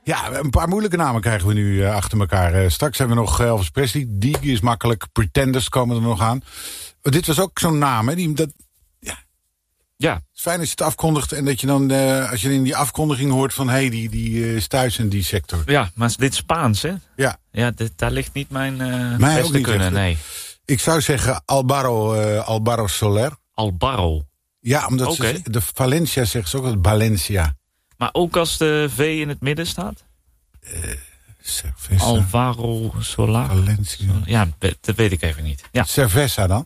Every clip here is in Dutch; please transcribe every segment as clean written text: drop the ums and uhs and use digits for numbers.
Ja, een paar moeilijke namen krijgen we nu achter elkaar. Straks hebben we nog Elvis Presley. Die is makkelijk. Pretenders komen er nog aan. Maar dit was ook zo'n naam, hè? Ja. Het is fijn als je het afkondigt en dat je dan, als je in die afkondiging hoort van... die is thuis in die sector. Ja, maar dit is Spaans, hè? Ja. Ja, daar ligt niet mijn Mij beste ook niet kunnen, echt. nee. Ik zou zeggen Alvaro Soler. Alvaro. Ja, omdat de Valencia zeggen ze ook wel Valencia. Maar ook als de V in het midden staat? Cerveza. Alvaro Soler. Valencia. Ja, dat weet ik even niet. Ja. Cerveza dan?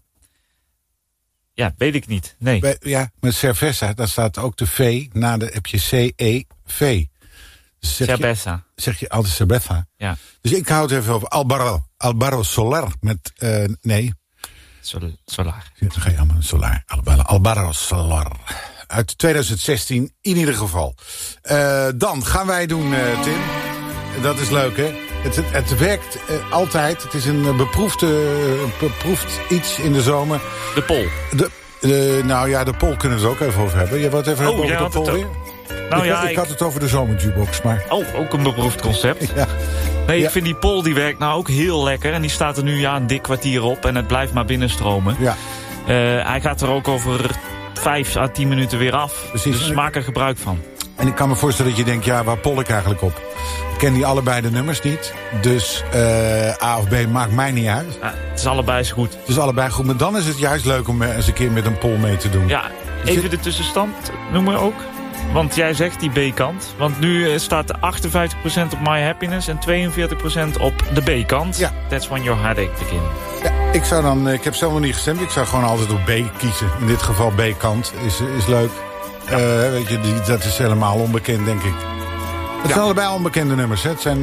Ja, weet ik niet. Nee. Ja, met Cerveza, daar staat ook de V. Heb je C-E-V. Dus Cerveza. Zeg je altijd Cerveza. Ja. Dus ik hou het even over Alvaro Soler met... nee. Solar. Ga je allemaal Solar. Alvaro Soler. Uit 2016 in ieder geval. Dan gaan wij doen, Tim. Dat is leuk, hè? Het werkt altijd. Het is een beproefd iets in de zomer. De pol. Nou ja, de pol kunnen we het ook even over hebben. Je wilt even over de pol weer? Nou ik had het over de zomerjukebox, maar... Oh, ook een beproefd concept. Ja. Nee, ik vind die pol die werkt nou ook heel lekker. En die staat er nu een dik kwartier op. En het blijft maar binnenstromen. Ja. Hij gaat er ook over 5 à 10 minuten weer af. Precies. Dus maak er gebruik van. En ik kan me voorstellen dat je denkt, ja, waar pol ik eigenlijk op? Ik ken die allebei de nummers niet. Dus A of B maakt mij niet uit. Ja, het is allebei eens goed. Het is allebei goed, maar dan is het juist leuk om eens een keer met een pol mee te doen. Ja, even de tussenstand noemen ook. Want jij zegt die B-kant. Want nu staat 58% op My Happiness en 42% op de B-kant. Ja. That's when your heartache begins. Ja, ik heb zelf nog niet gestemd. Ik zou gewoon altijd op B kiezen. In dit geval B-kant is leuk. Ja. Weet je, dat is helemaal onbekend, denk ik. Het zijn allebei onbekende nummers, hè? Het zijn...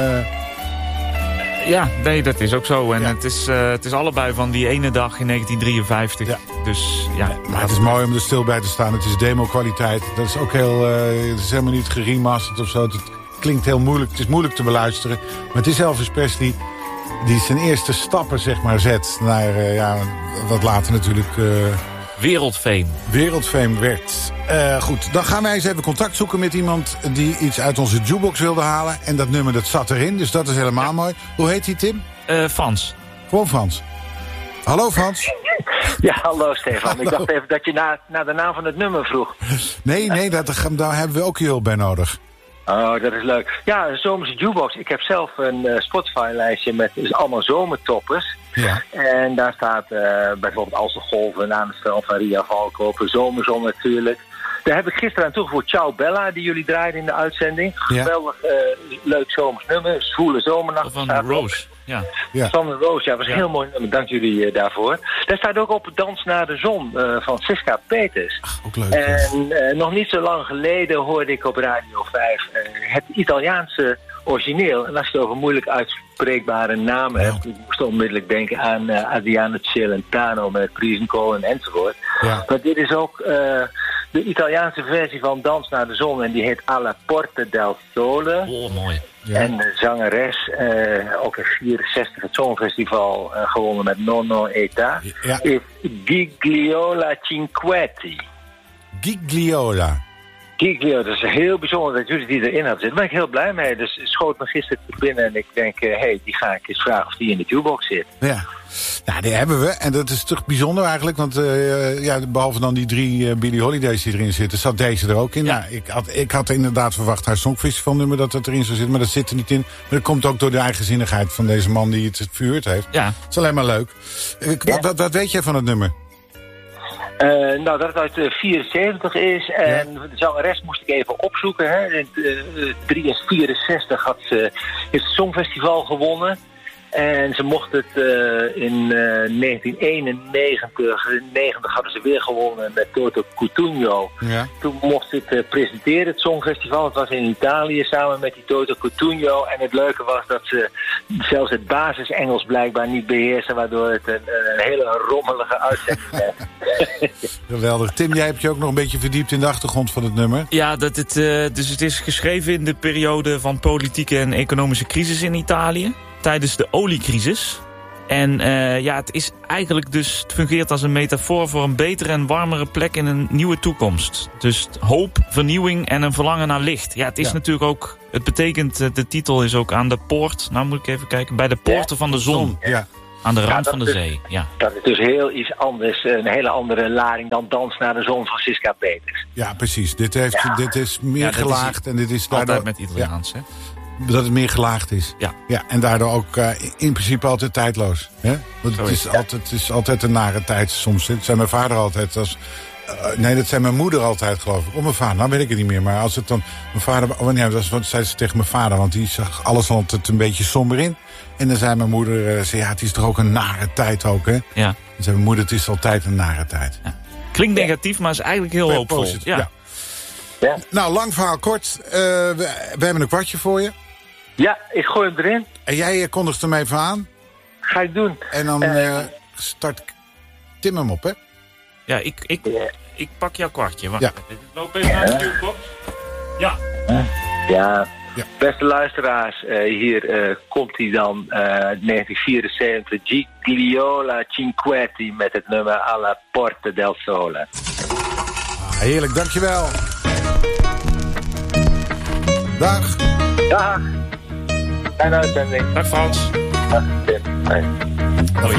Ja, nee, dat is ook zo. En het is allebei van die ene dag in 1953. Ja. Dus, ja. Maar het is mooi om er stil bij te staan. Het is demo-kwaliteit. Dat is ook heel... het is helemaal niet geremasterd of zo. Het klinkt heel moeilijk. Het is moeilijk te beluisteren. Maar het is Elvis Presley die zijn eerste stappen, zeg maar, zet naar... wat later natuurlijk... Wereldfame werd. Goed, dan gaan wij eens even contact zoeken met iemand die iets uit onze jukebox wilde halen. En dat nummer, dat zat erin, dus dat is helemaal mooi. Hoe heet hij, Tim? Frans. Gewoon Frans. Hallo, Frans. Ja, hallo Stefan. Ik dacht even dat je naar de naam van het nummer vroeg. Nee, daar hebben we ook je hulp bij nodig. Oh, dat is leuk. Ja, een zomerse jukebox. Ik heb zelf een Spotify-lijstje met allemaal zomertoppers. Ja. En daar staat bijvoorbeeld Als de golven aan het veld van Ria Valkoper, Zomerzon natuurlijk. Daar heb ik gisteren aan toegevoegd Ciao Bella, die jullie draaiden in de uitzending. Ja. Geweldig leuk zomers nummer, Zwoele zomernacht. Van Rose. Ja. Sander Roos, was een heel mooi nummer. Dank jullie daarvoor. Daar staat ook op Dans naar de zon van Siska Peters. Ach, ook leuk. En nog niet zo lang geleden hoorde ik op Radio 5 het Italiaanse origineel. En als je het over moeilijk uitspreekbare namen hebt, ik moest onmiddellijk denken aan Adriano Celentano met Prisenko en enzovoort. Ja. Maar dit is ook de Italiaanse versie van Dans naar de zon en die heet Alla Porta del Sole. Oh, mooi. Ja. En de zangeres, ook in 64 het Songfestival gewonnen met Nonno Eta, is Gigliola Cinquetti. Gigliola, dat is heel bijzonder dat jullie die erin hadden zitten. Daar ben ik heel blij mee. Dus schoot me gisteren te binnen en ik denk, die ga ik eens vragen of die in de jukebox zit. Ja. Nou, die hebben we. En dat is toch bijzonder eigenlijk. Want behalve dan die 3 Billie Holidays die erin zitten, zat deze er ook in. Ja. Nou, ik had inderdaad verwacht haar Songfestivalnummer dat erin zou zitten. Maar dat zit er niet in. Maar dat komt ook door de eigenzinnigheid van deze man die het verhuurd heeft. Ja. Het is alleen maar leuk. Wat weet jij van het nummer? Dat het uit 74 is. En de zangeres moest ik even opzoeken. Hè. In 64 heeft het Songfestival gewonnen. En ze mocht het in 1991 hadden ze weer gewonnen met Toto Cutugno. Ja. Toen mocht ik presenteren het Songfestival. Het was in Italië samen met die Toto Cutugno. En het leuke was dat ze zelfs het basis-Engels blijkbaar niet beheersen, waardoor het een hele rommelige uitzending werd. Geweldig. Tim, jij hebt je ook nog een beetje verdiept in de achtergrond van het nummer. Ja, dus het is geschreven in de periode van politieke en economische crisis in Italië. Tijdens de oliecrisis. En het is eigenlijk dus, het fungeert als een metafoor voor een betere en warmere plek in een nieuwe toekomst. Dus hoop, vernieuwing en een verlangen naar licht. Ja, het is natuurlijk ook, het betekent, de titel is ook aan de poort, nou moet ik even kijken, bij de poorten van de zon. Ja. Aan de rand van de zee, ja. Dat is dus heel iets anders, een hele andere lading dan Dans naar de zon van Siska Peters. Ja, precies. Dit is meer gelaagd. En dit is altijd daardoor, met Italiaans, hè? Dat het meer gelaagd is. Ja. En daardoor ook in principe altijd tijdloos. Hè? Want het is altijd een nare tijd soms. Dat zei mijn vader altijd. Dat zei mijn moeder altijd, geloof ik. Mijn vader, nou weet ik het niet meer. Maar als het dan mijn vader... dat zei ze tegen mijn vader. Want die zag alles altijd een beetje somber in. En dan zei mijn moeder... het is toch ook een nare tijd ook, hè? Ja. Dan zei mijn moeder, het is altijd een nare tijd. Ja. Klinkt negatief, maar is eigenlijk heel hoopvol. Ja. Nou, lang verhaal kort. We hebben een kwartje voor je. Ja, ik gooi hem erin. En jij kondigt hem even aan. Ga ik doen. En dan start Tim hem op, hè? Ja, ik pak jouw kwartje. Wacht even. Ik loop even naar de stuurkop. Ja. Beste luisteraars, hier komt hij dan, 1974, Gigliola Cinquetti met het nummer Alla Porta del Sole. Heerlijk, dankjewel. Dag. Dag. Fijne uitzending. Dag Frans. Dag Tim.